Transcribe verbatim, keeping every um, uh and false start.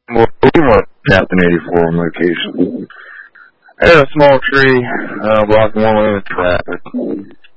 Well, we want Captain eighty-four on location. I had a small tree uh, blocking one lane of traffic.